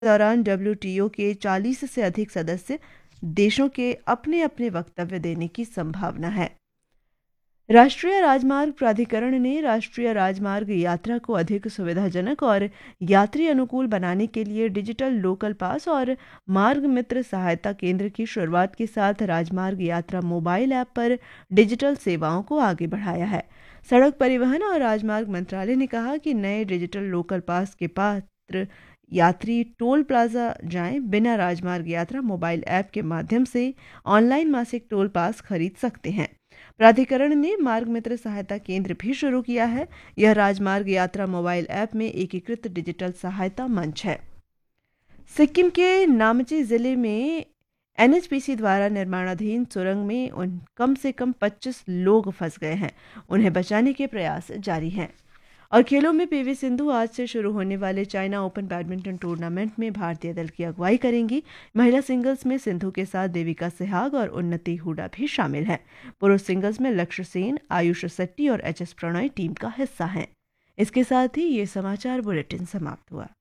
दौरान डब्ल्यूटीओ के 40 से अधिक सदस्य देशों के अपने अपने वक्तव्य देने की संभावना है। राष्ट्रीय राजमार्ग प्राधिकरण ने राष्ट्रीय राजमार्ग यात्रा को अधिक सुविधाजनक और यात्री अनुकूल बनाने के लिए डिजिटल लोकल पास और मार्ग मित्र सहायता केंद्र की शुरुआत के साथ राजमार्ग यात्रा मोबाइल ऐप पर डिजिटल सेवाओं को आगे बढ़ाया है। सड़क परिवहन और राजमार्ग मंत्रालय ने कहा कि नए डिजिटल लोकल पास के पात्र यात्री टोल प्लाजा जाएं बिना राजमार्ग यात्रा मोबाइल ऐप के माध्यम से ऑनलाइन मासिक टोल पास खरीद सकते हैं। प्राधिकरण ने मार्ग मित्र सहायता केंद्र भी शुरू किया है। यह राजमार्ग यात्रा मोबाइल ऐप में एकीकृत डिजिटल सहायता मंच है। सिक्किम के नामची जिले में एनएचपीसी द्वारा निर्माणाधीन सुरंग में कम से कम 25 लोग फंस गए हैं। उन्हें बचाने के प्रयास जारी हैं। और खेलों में पीवी सिंधु आज से शुरू होने वाले चाइना ओपन बैडमिंटन टूर्नामेंट में भारतीय दल की अगुवाई करेंगी। महिला सिंगल्स में सिंधु के साथ देविका सहवाग और उन्नति हुडा भी शामिल हैं। पुरुष सिंगल्स में लक्ष्य सेन, आयुष शेट्टी और एचएस प्रणॉय टीम का हिस्सा हैं। इसके साथ ही ये समाचार बुलेटिन समाप्त हुआ।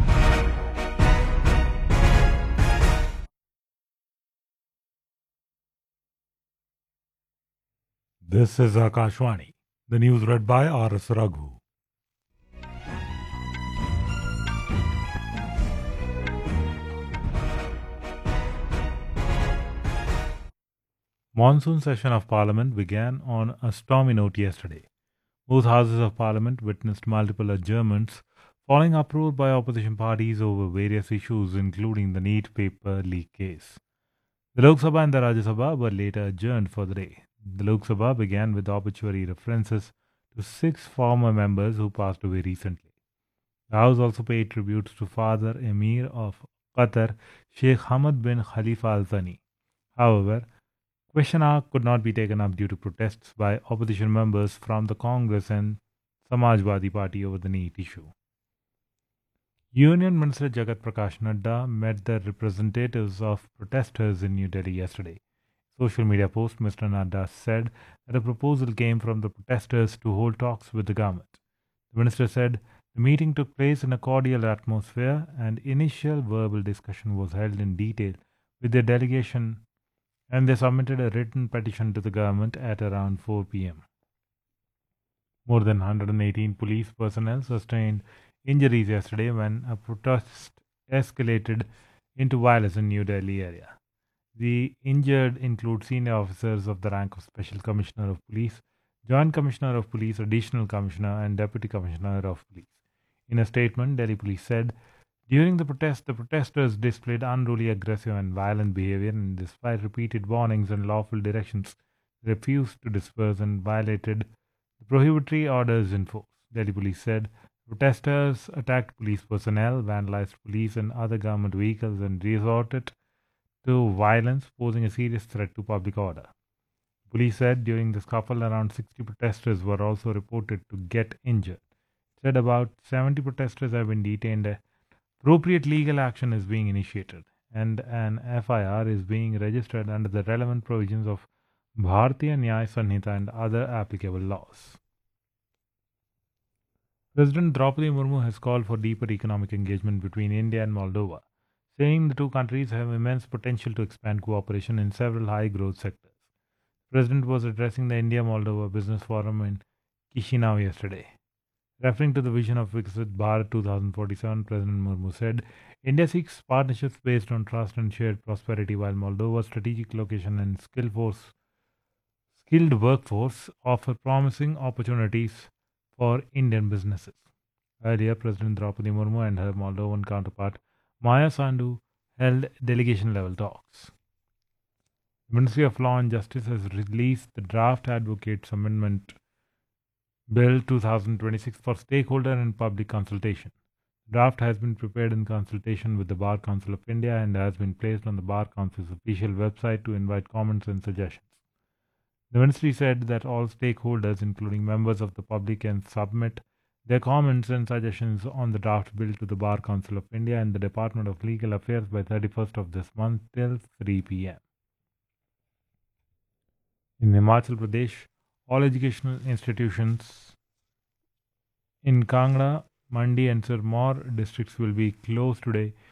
This is Akashwani. The news read by R.S. Raghu. Monsoon session of Parliament began on a stormy note yesterday. Both houses of Parliament witnessed multiple adjournments following uproar by opposition parties over various issues, including the NEET paper leak case. The Lok Sabha and the Rajya Sabha were later adjourned for the day. The Lok Sabha began with obituary references to 6 former members who passed away recently. The House also paid tributes to Father Emir of Qatar, Sheikh Hamad bin Khalifa Al Thani. However, question hour could not be taken up due to protests by opposition members from the Congress and Samajwadi Party over the NEET issue. Union Minister Jagat Prakash Nadda met the representatives of protesters in New Delhi yesterday. Social media post, Mr. Nadda said that a proposal came from the protesters to hold talks with the government. The minister said the meeting took place in a cordial atmosphere and initial verbal discussion was held in detail with the delegation, and they submitted a written petition to the government at around 4 p.m. More than 118 police personnel sustained injuries yesterday when a protest escalated into violence in New Delhi area. The injured include senior officers of the rank of Special Commissioner of Police, Joint Commissioner of Police, Additional Commissioner, and Deputy Commissioner of Police. In a statement, Delhi Police said, during the protest, the protesters displayed unruly, aggressive, and violent behavior, and despite repeated warnings and lawful directions, they refused to disperse and violated the prohibitory orders in force. Delhi Police said, protesters attacked police personnel, vandalized police and other government vehicles, and resorted to violence, posing a serious threat to public order. Police said during the scuffle, around 60 protesters were also reported to get injured. It said about 70 protesters have been detained. Appropriate legal action is being initiated, and an FIR is being registered under the relevant provisions of Bharatiya Nyaya Sanhita and other applicable laws. President Draupadi Murmu has called for deeper economic engagement between India and Moldova, saying the two countries have immense potential to expand cooperation in several high-growth sectors. The President was addressing the India-Moldova Business Forum in Chisinau yesterday. Referring to the vision of Viksit Bharat 2047, President Murmu said, India seeks partnerships based on trust and shared prosperity, while Moldova's strategic location and skilled workforce offer promising opportunities for Indian businesses. Earlier, President Draupadi Murmu and her Moldovan counterpart Maya Sandu held delegation-level talks. The Ministry of Law and Justice has released the Draft Advocates Amendment Bill 2026 for stakeholder and public consultation. The draft has been prepared in consultation with the Bar Council of India and has been placed on the Bar Council's official website to invite comments and suggestions. The ministry said that all stakeholders, including members of the public, can submit their comments and suggestions on the draft bill to the Bar Council of India and the Department of Legal Affairs by 31st of this month till 3 p.m. In Himachal Pradesh, all educational institutions in Kangra, Mandi and Sirmaur districts will be closed today